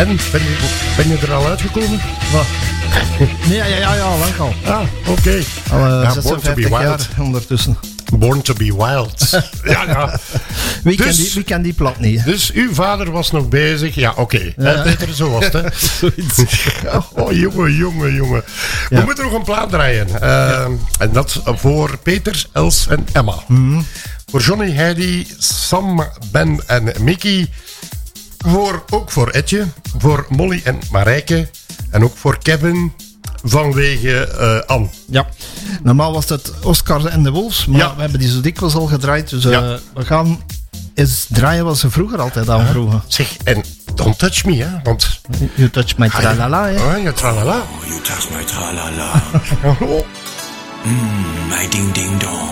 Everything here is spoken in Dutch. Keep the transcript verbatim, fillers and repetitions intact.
En, ben je, ben je er al uitgekomen? Wat? Nee, ja, ja, ja, lang al. Ah, oké. Okay. Al uh, ja, zesenvijftig jaar ondertussen. Born to be wild. ja, ja. Wie, dus, kan die, wie kan die plat niet? Dus uw vader was nog bezig. Ja, oké. Okay. Ja. Peter, zo was het, hè? Zoiets. oh, jongen, jongen, jongen. Ja. We moeten nog een plaat draaien. Uh, ja. En dat voor Peter, Els en Emma. Mm-hmm. Voor Johnny, Heidi, Sam, Ben en Mickey. Voor, ook voor Etje. Voor Molly en Marijke. En ook voor Kevin. Vanwege uh, Anne. Ja, normaal was het Oscar en de Wolves, maar ja. we hebben die zo dikwijls al gedraaid. Dus uh, ja. we gaan eens draaien wat ze vroeger altijd aanvroegen. Uh, zeg, en don't touch me, hè? Want. You touch my tralala, hè? Oh, je tralala. Oh, you touch my tralala. mm, my ding ding dong.